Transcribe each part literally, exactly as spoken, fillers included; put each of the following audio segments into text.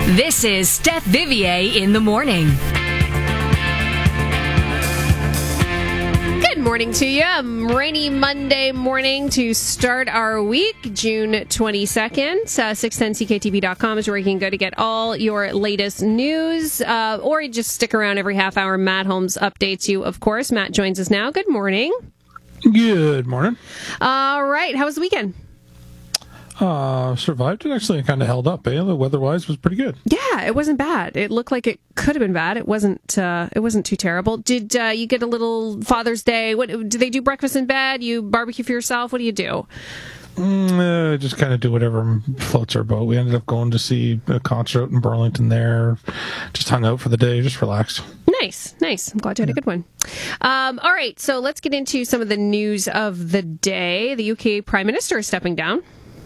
This is Steph Vivier in the morning. Good morning to you. Um, rainy Monday morning to start our week, June twenty-second. Uh, six ten C K T V dot com is where you can go to get all your latest news, uh, or you just stick around every half hour. Matt Holmes updates you, of course. Matt joins us now. Good morning. Good morning. All right. How was the weekend? Uh, survived it. Actually, kind of held up. Eh? The weather-wise was pretty good. Yeah, it wasn't bad. It looked like it could have been bad. It wasn't. Uh, it wasn't too terrible. Did uh, you get a little Father's Day? What do they do? Breakfast in bed? You barbecue for yourself? What do you do? Mm, uh, just kind of do whatever floats our boat. We ended up going to see a concert out in Burlington there. Just hung out for the day, just relaxed. Nice, nice. I'm glad you had a good one. Um, all right, so let's get into some of the news of the day. The U K Prime Minister is stepping down.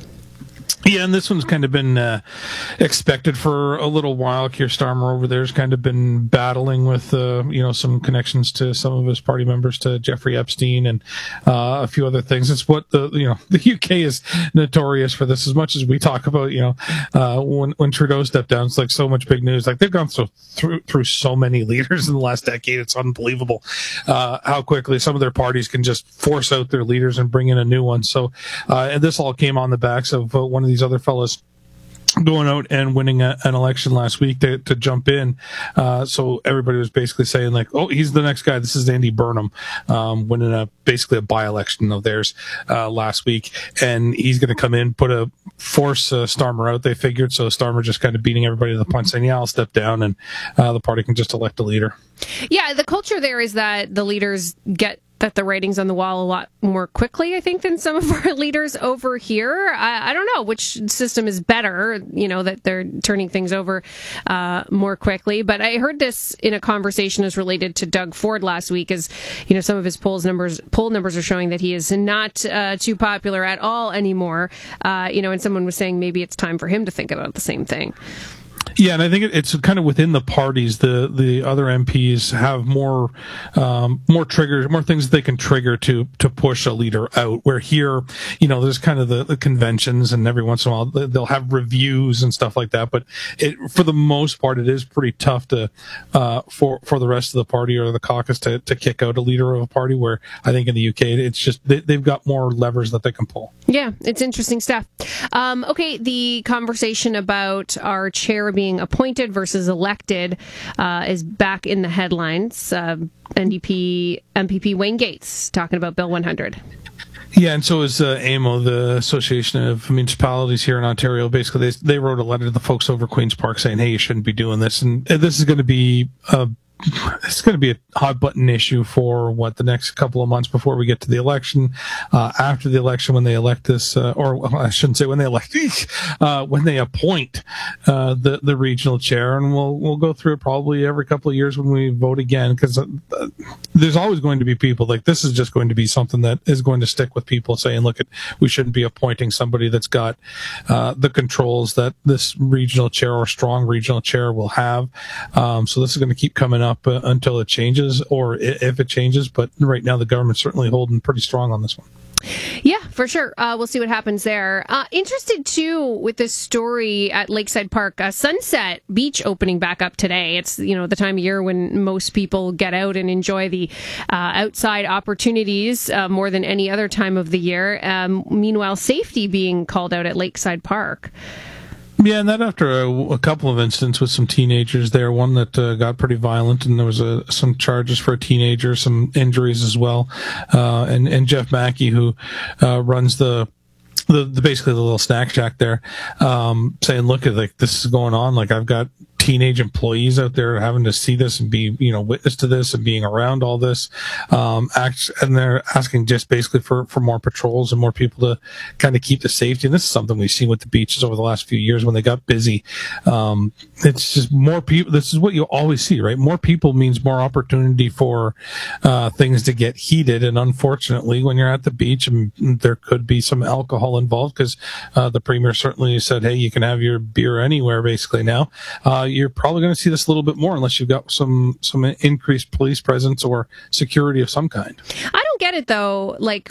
Yeah, and this one's kind of been uh, expected for a little while. Keir Starmer over there has kind of been battling with, uh, you know, some connections to some of his party members, to Jeffrey Epstein and uh, a few other things. It's what the, you know, the U K is notorious for this. As much as we talk about, you know, uh, when when Trudeau stepped down, it's like so much big news. Like they've gone so through through so many leaders in the last decade. It's unbelievable uh, how quickly some of their parties can just force out their leaders and bring in a new one. So, uh, and this all came on the backs of uh, one of these other fellas going out and winning a, an election last week to, to jump in. Uh, so everybody was basically saying like, oh, he's the next guy. This is Andy Burnham, um, winning a, basically a by-election of theirs, uh, last week. And he's going to come in, put a force, uh, Starmer out, they figured. So Starmer just kind of beating everybody to the punch, saying, yeah, I'll step down, and, uh, the party can just elect a leader. Yeah. The culture there is that the leaders get that the writing's on the wall a lot more quickly, I think, than some of our leaders over here. I, I don't know which system is better, you know, that they're turning things over uh, more quickly. But I heard this in a conversation as related to Doug Ford last week, as, you know, some of his polls numbers, poll numbers are showing that he is not uh, too popular at all anymore. Uh, you know, and someone was saying maybe it's time for him to think about the same thing. Yeah, and I think it's kind of within the parties. The the other M Ps have more um, more triggers, more things that they can trigger to to push a leader out. Where here, you know, there's kind of the, the conventions, and every once in a while they'll have reviews and stuff like that. But it, for the most part, it is pretty tough to uh, for for the rest of the party or the caucus to, to kick out a leader of a party. Where I think in the U K, it's just they, they've got more levers that they can pull. Yeah, it's interesting stuff. Um, okay, the conversation about our chair being appointed versus elected uh, is back in the headlines. Uh, N D P M P P Wayne Gates talking about Bill one hundred. Yeah, and so is uh, A M O, the Association of Municipalities here in Ontario. Basically, they they wrote a letter to the folks over Queen's Park saying, hey, you shouldn't be doing this. And this is going to be a it's going to be a hot button issue for what the next couple of months before we get to the election. Uh, after the election, when they elect this, uh, or well, I shouldn't say when they elect, uh, when they appoint uh, the the regional chair, and we'll we'll go through it probably every couple of years when we vote again, because uh, there's always going to be people like this is just going to be something that is going to stick with people saying, look, at we shouldn't be appointing somebody that's got uh, the controls that this regional chair or strong regional chair will have. Um, so this is going to keep coming up. Up, uh, until it changes, or if it changes. But right now, the government's certainly holding pretty strong on this one. Yeah, for sure. Uh, we'll see what happens there. Uh, interested, too, with this story at Lakeside Park. Uh, Sunset Beach opening back up today. It's, you know, the time of year when most people get out and enjoy the uh, outside opportunities uh, more than any other time of the year. Um, meanwhile, safety being called out at Lakeside Park. Yeah, and that after a, a couple of incidents with some teenagers there, one that uh, got pretty violent, and there was a, some charges for a teenager, some injuries as well. Uh, and, and Jeff Mackey, who uh, runs the The, the basically the little snack shack there, um, saying, look, at like this is going on. Like I've got teenage employees out there having to see this and be, you know, witness to this and being around all this. Um, act, and they're asking just basically for, for more patrols and more people to kind of keep the safety. And this is something we've seen with the beaches over the last few years when they got busy. Um, it's just more people. This is what you always see, right? More people means more opportunity for, uh, things to get heated. And unfortunately, when you're at the beach, and there could be some alcohol involved, because, uh, the premier certainly said, hey, you can have your beer anywhere basically now. Uh, you're probably going to see this a little bit more unless you've got some some increased police presence or security of some kind. I don't get it, though. Like,